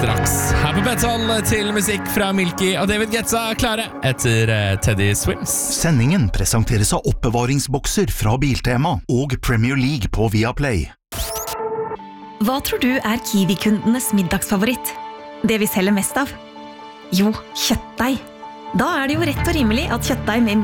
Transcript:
straks her på P12 til musikk fra Milky og David Guetta klare etter Teddy Swims. Sendingen presenteres av oppbevaringsbokser fra Biltema og Premier League på Viaplay. Hva tror du Kiwi-kundenes middagsfavoritt? Det vi selger mest av? Jo, kjøttdeig. Da det jo rett og rimelig at kjøttdeig med